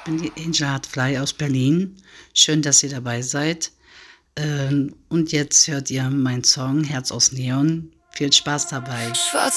bin die Angel Hartfly aus Berlin. Schön, dass ihr dabei seid. Und jetzt hört ihr meinen Song Herz aus Neon. Viel Spaß dabei. Schwarz